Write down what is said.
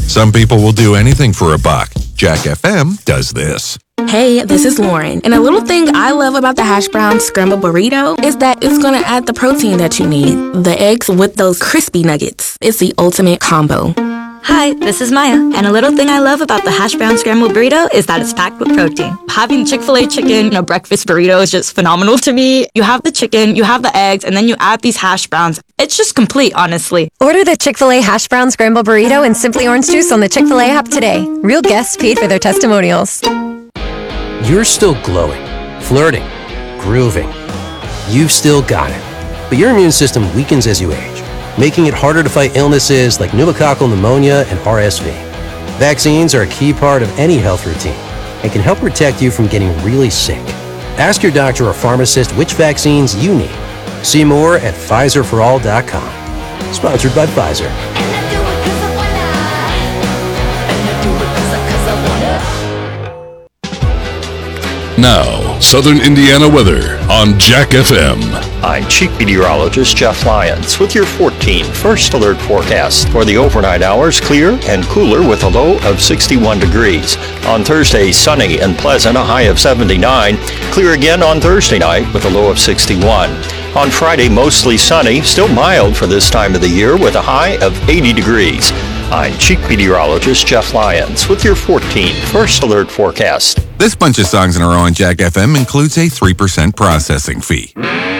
Some people will do anything for a buck. Jack FM does this. Hey, this is Lauren, and a little thing I love about the hash brown scrambled burrito is that it's gonna add the protein that you need. The eggs with those crispy nuggets. It's the ultimate combo. Hi, this is Maya, and a little thing I love about the hash brown scrambled burrito is that it's packed with protein. Having Chick-fil-A chicken in a breakfast burrito is just phenomenal to me. You have the chicken, you have the eggs, and then you add these hash browns. It's just complete, honestly. Order the Chick-fil-A hash brown scrambled burrito and Simply Orange Juice on the Chick-fil-A app today. Real guests paid for their testimonials. You're still glowing, flirting, grooving. You've still got it. But your immune system weakens as you age, making it harder to fight illnesses like pneumococcal pneumonia and RSV. Vaccines are a key part of any health routine and can help protect you from getting really sick. Ask your doctor or pharmacist which vaccines you need. See more at PfizerForAll.com. Sponsored by Pfizer. Now, Southern Indiana weather on Jack FM. I'm Chief Meteorologist Jeff Lyons with your 14 first alert forecast. For the overnight hours, clear and cooler with a low of 61 degrees. On Thursday, sunny and pleasant, a high of 79. Clear again on Thursday night with a low of 61. On Friday, mostly sunny, still mild for this time of the year with a high of 80 degrees. I'm Chief Meteorologist Jeff Lyons with your 14 first alert forecast. This bunch of songs in a row on Jack FM includes a 3% processing fee.